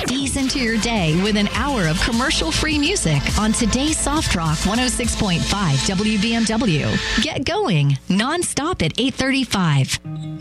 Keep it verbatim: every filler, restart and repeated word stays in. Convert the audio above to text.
Ease into your day with an hour of commercial-free music on today's Soft Rock one oh six point five W B M W. Get going non-stop at eight thirty-five.